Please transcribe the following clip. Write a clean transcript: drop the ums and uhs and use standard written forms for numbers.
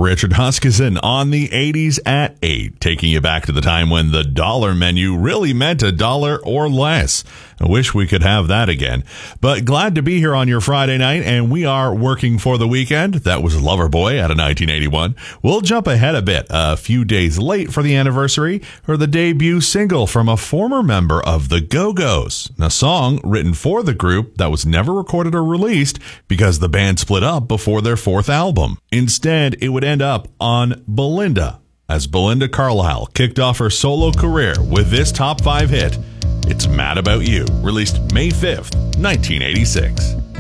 Richard Huskisson on the 80s at 8, taking you back to the time when the dollar menu really meant $1 or less. I wish we could have that again. But glad to be here on your Friday night, and we are working for the weekend. That was Loverboy out of 1981. We'll jump ahead a bit, a few days late for the anniversary, or the debut single from a former member of the Go-Go's, a song written for the group that was never recorded or released because the band split up before their fourth album. Instead, it would end up on Belinda, as Belinda Carlisle kicked off her solo career with this top 5 hit, It's Mad About You, released May 5th, 1986.